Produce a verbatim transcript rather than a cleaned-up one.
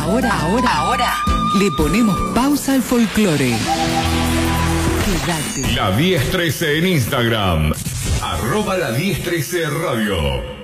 Ahora, ahora, ahora, le ponemos pausa al folclore. Quédate. La diez trece en Instagram. Arroba la diez trece radio.